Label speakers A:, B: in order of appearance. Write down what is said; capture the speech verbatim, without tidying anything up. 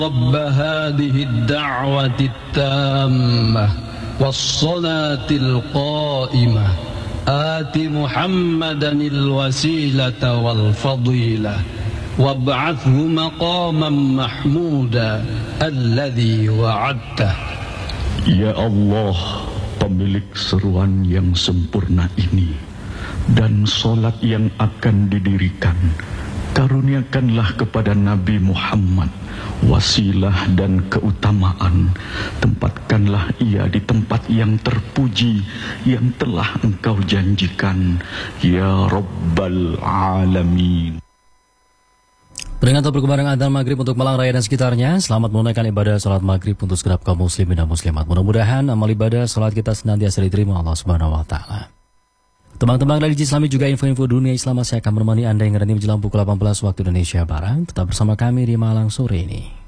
A: رب هذه الدعوة التامة والصلاة القائمة آت محمدا الوسيلة والفضيلة وابعثه مقاما محمودا الذي وعدته.
B: Ya Allah, pemilik seruan yang sempurna ini dan solat yang akan didirikan, karuniakanlah kepada Nabi Muhammad wasilah dan keutamaan. Tempatkanlah ia di tempat yang terpuji yang telah Engkau janjikan, ya Rabbal Alamin.
C: Peringatan perkembangan adzan maghrib untuk Malang Raya dan sekitarnya. Selamat menunaikan ibadah salat maghrib untuk segenap kaum muslimin dan muslimat. Mudah-mudahan amal ibadah salat kita senantiasa diterima Allah Subhanahu wa taala. Teman-teman dari Islami juga info-info dunia Islam, saya akan menemani Anda yang hari ini menjelang pukul delapan belas waktu Indonesia Barat. Tetap bersama kami di Malang sore ini.